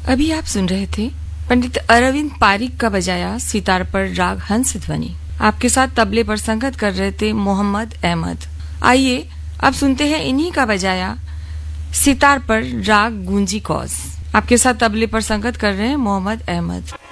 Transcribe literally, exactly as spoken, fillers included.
अभी आप सुन रहे थे पंडित अरविंद पारिक का बजाया सितार पर राग हंस ध्वनि। आपके साथ तबले पर संगत कर रहे थे मोहम्मद अहमद। आइए अब सुनते हैं इन्हीं का बजाया सितार पर राग गूंजी कौस। आपके साथ तबले पर संगत कर रहे हैं मोहम्मद अहमद।